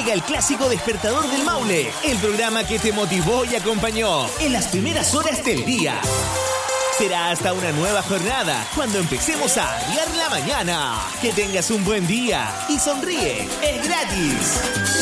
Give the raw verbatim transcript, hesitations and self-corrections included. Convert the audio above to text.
Llega el clásico Despertador del Maule, el programa que te motivó y acompañó en las primeras horas del día. Será hasta una nueva jornada cuando empecemos a arriar la mañana. Que tengas un buen día y sonríe, es gratis.